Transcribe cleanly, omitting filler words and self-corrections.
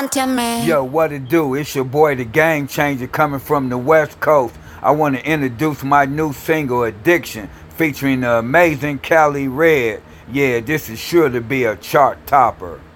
Contamin. Yo, what it do? It's your boy, the Game Changer, coming from the West Coast. I want to introduce my new single, Addiction, featuring the amazing Cali Red. Yeah, this is sure to be a chart topper.